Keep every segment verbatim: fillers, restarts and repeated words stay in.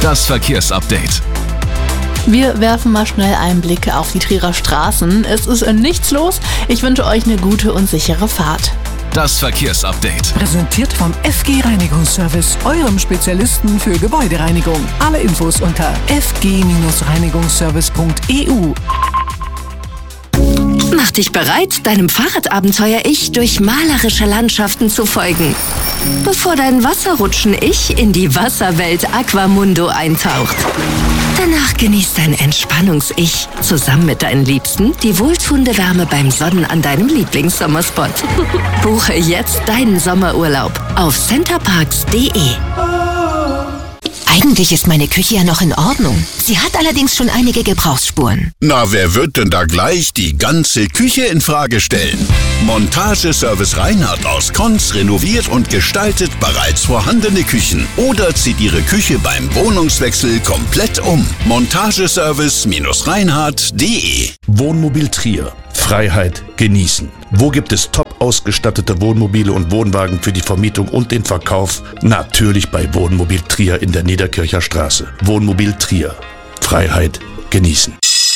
Das Verkehrsupdate. Wir werfen mal schnell einen Blick auf die Trierer Straßen. Es ist nichts los. Ich wünsche euch eine gute und sichere Fahrt. Das Verkehrsupdate. Präsentiert vom F G Reinigungsservice, eurem Spezialisten für Gebäudereinigung. Alle Infos unter f g reinigungsservice punkt e u. Mach dich bereit, deinem Fahrradabenteuer-Ich durch malerische Landschaften zu folgen. Bevor dein Wasserrutschen-Ich in die Wasserwelt Aquamundo eintaucht. Danach genießt dein Entspannungs-Ich zusammen mit deinen Liebsten die wohltuende Wärme beim Sonnen an deinem Lieblingssommerspot. Buche jetzt deinen Sommerurlaub auf centerparks punkt de. Eigentlich ist meine Küche ja noch in Ordnung. Sie hat allerdings schon einige Gebrauchsspuren. Na, wer wird denn da gleich die ganze Küche in Frage stellen? Montageservice Reinhardt aus Konz renoviert und gestaltet bereits vorhandene Küchen oder zieht Ihre Küche beim Wohnungswechsel komplett um. Montageservice Reinhardt punkt de. Wohnmobil Trier. Freiheit genießen. Wo gibt es top ausgestattete Wohnmobile und Wohnwagen für die Vermietung und den Verkauf? Natürlich bei Wohnmobil Trier in der Niederkircher Straße. Wohnmobil Trier. Freiheit genießen.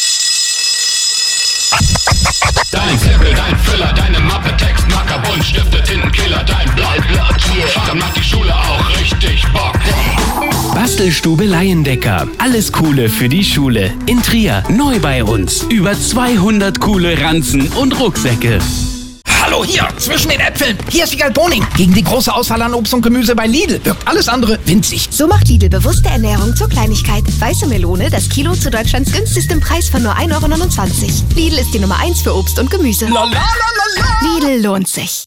Dein Zippel, dein Füller, deine Mappe, Textmarker, Buntstifte, Tintenkiller, dein Blaublatt, yeah. Dann macht die Schule auch richtig Bock. Bastelstube Laiendecker. Alles Coole für die Schule. In Trier. Neu bei uns. Über zweihundert coole Ranzen und Rucksäcke. Hallo, hier, zwischen den Äpfeln. Hier ist Wiegald Boning. Gegen die große Auswahl an Obst und Gemüse bei Lidl wirkt alles andere winzig. So macht Lidl bewusste Ernährung zur Kleinigkeit. Weiße Melone, das Kilo zu Deutschlands günstigstem Preis von nur ein Euro neunundzwanzig. Lidl ist die Nummer eins für Obst und Gemüse. La, la, la, la. Lidl lohnt sich.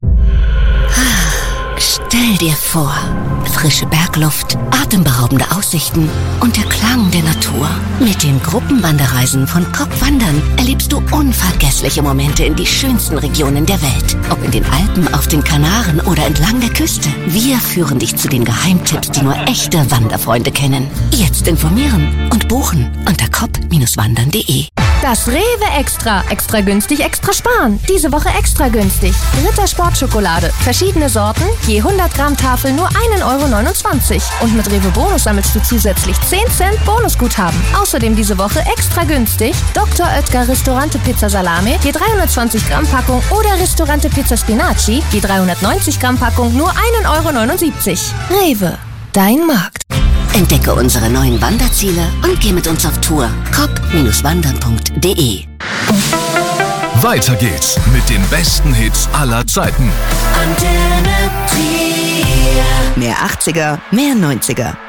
Stell dir vor, frische Bergluft, atemberaubende Aussichten und der Klang der Natur. Mit den Gruppenwanderreisen von Kopp Wandern erlebst du unvergessliche Momente in die schönsten Regionen der Welt. Ob in den Alpen, auf den Kanaren oder entlang der Küste. Wir führen dich zu den Geheimtipps, die nur echte Wanderfreunde kennen. Jetzt informieren und buchen unter kopp wandern punkt de. Das Rewe Extra. Extra günstig, extra sparen. Diese Woche extra günstig. Ritter Sportschokolade. Verschiedene Sorten, je hundert Gramm Tafel nur ein Euro neunundzwanzig. Und mit Rewe Bonus sammelst du zusätzlich zehn Cent Bonusguthaben. Außerdem diese Woche extra günstig Doktor Oetker Ristorante Pizza Salame, je dreihundertzwanzig Gramm Packung oder Ristorante Pizza Spinaci, je dreihundertneunzig Gramm Packung nur ein Euro neunundsiebzig. Rewe, dein Markt. Entdecke unsere neuen Wanderziele und geh mit uns auf Tour. kopp wandern punkt de. Weiter geht's mit den besten Hits aller Zeiten. Mehr achtziger, mehr neunziger.